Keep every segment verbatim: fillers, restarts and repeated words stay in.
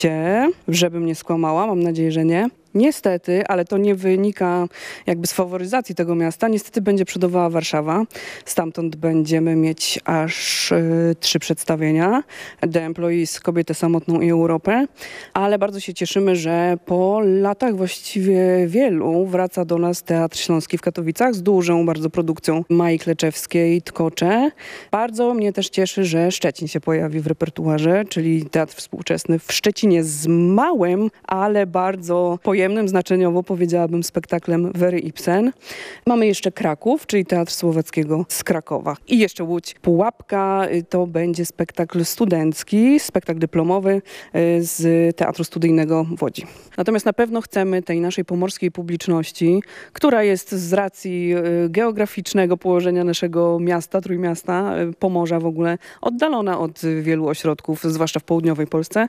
żebym nie skłamała, mam nadzieję, że nie. Niestety, ale to nie wynika jakby z faworyzacji tego miasta, niestety będzie przodowała Warszawa. Stamtąd będziemy mieć aż y, trzy przedstawienia. The Employees, Kobietę samotną i Europę. Ale bardzo się cieszymy, że po latach właściwie wielu wraca do nas Teatr Śląski w Katowicach z dużą bardzo produkcją Mai Kleczewskiej, Tkocze. Bardzo mnie też cieszy, że Szczecin się pojawi w repertuarze, czyli Teatr Współczesny w Szczecinie z małym, ale bardzo pojemnym znaczeniowo, powiedziałabym, spektaklem Wery Ibsen. Mamy jeszcze Kraków, czyli Teatr Słowackiego z Krakowa. I jeszcze Łódź. Pułapka to będzie spektakl studencki, spektakl dyplomowy z Teatru Studyjnego w Łodzi. Natomiast na pewno chcemy tej naszej pomorskiej publiczności, która jest z racji geograficznego położenia naszego miasta, Trójmiasta, Pomorza w ogóle, oddalona od wielu ośrodków, zwłaszcza w południowej Polsce.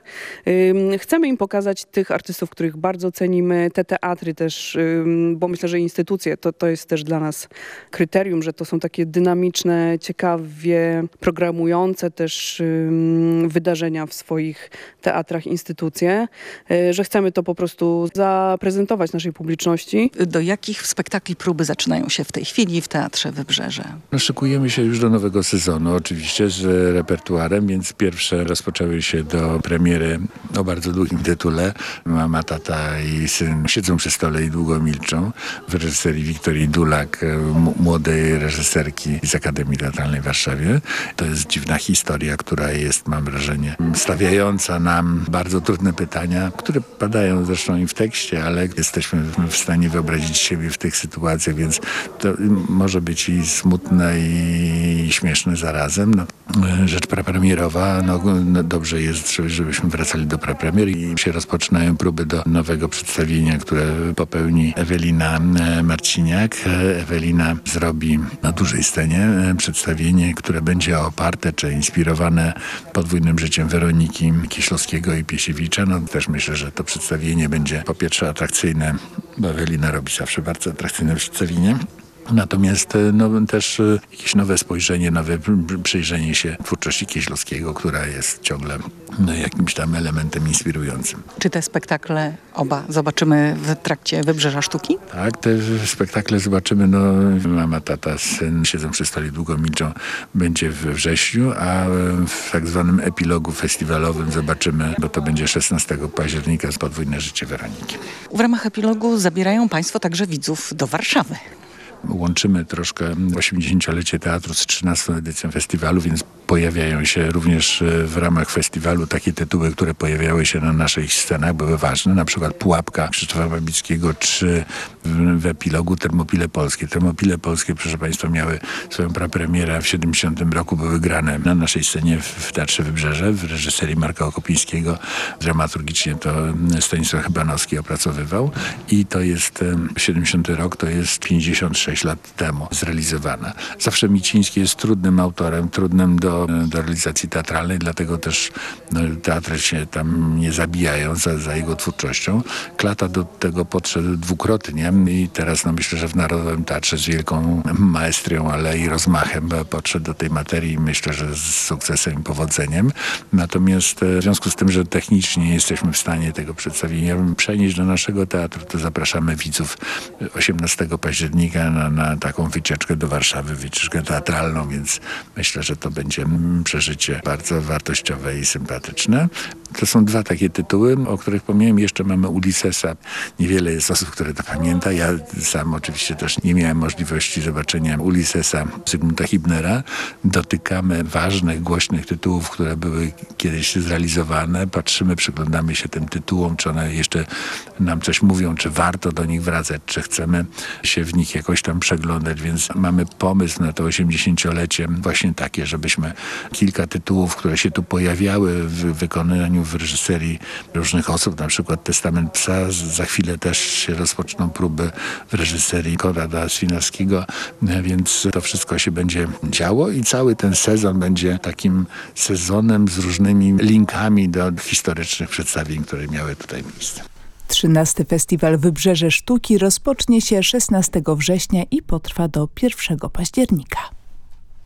Chcemy im pokazać tych artystów, których bardzo cenimy, te teatry też, bo myślę, że instytucje to, to jest też dla nas kryterium, że to są takie dynamiczne, ciekawie programujące też wydarzenia w swoich teatrach, instytucje, że chcemy to po prostu zaprezentować naszej publiczności. Do jakich spektakli próby zaczynają się w tej chwili w Teatrze Wybrzeże? No, szykujemy się już do nowego sezonu, oczywiście z repertuarem, więc pierwsze rozpoczęły się do premiery o bardzo długim tytule. Mama, tata i syn siedzą przy stole i długo milczą. W reżyserii Wiktorii Dulak, m- młodej reżyserki z Akademii Teatralnej w Warszawie. To jest dziwna historia, która jest, mam wrażenie, stawiająca nam bardzo trudne pytania, które padają zresztą i w tekście, ale jesteśmy w stanie wyobrazić siebie w tych sytuacjach, więc to może być i smutne, i śmieszne zarazem. No, rzecz prepremierowa, no, no dobrze jest, żebyśmy wracali do prepremier i się rozpoczynają próby do nowego przedstawienia, które popełni Ewelina Marciniak. Ewelina zrobi na dużej scenie przedstawienie, które będzie oparte czy inspirowane podwójnym życiem Weroniki Kieślowskiego i Piesiewicza. No też myślę, że to przedstawienie będzie po pierwsze atrakcyjne, bo Ewelina robi zawsze bardzo atrakcyjne przedstawienie. Natomiast no, też jakieś nowe spojrzenie, nowe przyjrzenie się twórczości Kieślowskiego, która jest ciągle no, jakimś tam elementem inspirującym. Czy te spektakle oba zobaczymy w trakcie Wybrzeża Sztuki? Tak, te spektakle zobaczymy. No, mama, tata, syn siedzą przy stole, długo milczą. Będzie we wrześniu, a w tak zwanym epilogu festiwalowym zobaczymy, bo to będzie szesnastego października, z Podwójne życie Weroniki. W ramach epilogu zabierają Państwo także widzów do Warszawy. Łączymy troszkę osiemdziesięciolecie teatru z trzynastą edycją festiwalu, więc pojawiają się również w ramach festiwalu takie tytuły, które pojawiały się na naszych scenach, były ważne, na przykład Pułapka Krzysztofa Babickiego, czy w, w epilogu Termopile Polskie. Termopile Polskie, proszę Państwa, miały swoją prapremierę w siedemdziesiątym roku, były grane na naszej scenie w, w Teatrze Wybrzeże, w reżyserii Marka Okopińskiego. Dramaturgicznie to Stanisław Chybanowski opracowywał i to jest siedemdziesiąty rok, to jest pięćdziesiąt sześć lat temu zrealizowana. Zawsze Miciński jest trudnym autorem, trudnym do, do realizacji teatralnej, dlatego też no, teatry się tam nie zabijają za, za jego twórczością. Klata do tego podszedł dwukrotnie i teraz no, myślę, że w Narodowym Teatrze z wielką maestrią, ale i rozmachem podszedł do tej materii i myślę, że z sukcesem i powodzeniem. Natomiast w związku z tym, że technicznie nie jesteśmy w stanie tego przedstawienia przenieść do naszego teatru, to zapraszamy widzów osiemnastego października na, na taką wycieczkę do Warszawy, wycieczkę teatralną, więc myślę, że to będzie przeżycie bardzo wartościowe i sympatyczne. To są dwa takie tytuły, o których pomijam. Jeszcze mamy Ulyssesa. Niewiele jest osób, które to pamięta. Ja sam oczywiście też nie miałem możliwości zobaczenia Ulyssesa Zygmunta Hibnera. Dotykamy ważnych, głośnych tytułów, które były kiedyś zrealizowane. Patrzymy, przyglądamy się tym tytułom, czy one jeszcze nam coś mówią, czy warto do nich wracać, czy chcemy się w nich jakoś tam przeglądać, więc mamy pomysł na to osiemdziesięciolecie właśnie takie, żebyśmy kilka tytułów, które się tu pojawiały w wykonaniu, w reżyserii różnych osób, na przykład Testament psa, za chwilę też się rozpoczną próby w reżyserii Konrada Swinarskiego, więc to wszystko się będzie działo i cały ten sezon będzie takim sezonem z różnymi linkami do historycznych przedstawień, które miały tutaj miejsce. trzynasty Festiwal Wybrzeże Sztuki rozpocznie się szesnastego września i potrwa do pierwszego października.